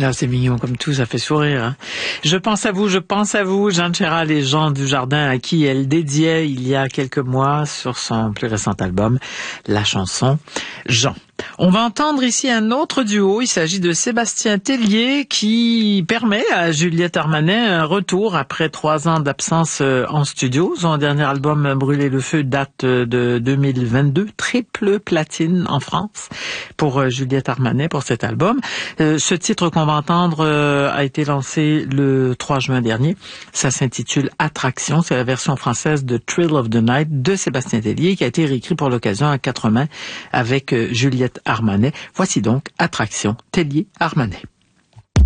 Là, c'est mignon comme tout, ça fait sourire. Hein. Je pense à vous, Jeanne Chéral et Jean Dujardin, à qui elle dédiait il y a quelques mois sur son plus récent album, la chanson Jean. On va entendre ici un autre duo. Il s'agit de Sébastien Tellier qui permet à Juliette Armanet un retour après 3 ans d'absence en studio. Son dernier album Brûler le feu date de 2022, triple platine en France pour Juliette Armanet pour cet album. Ce titre qu'on va entendre a été lancé le 3 juin dernier. Ça s'intitule Attraction. C'est la version française de Thrill of the Night de Sébastien Tellier qui a été réécrit pour l'occasion à 4 mains avec Juliette Armanet. Voici donc Attraction, Tellier Armanet.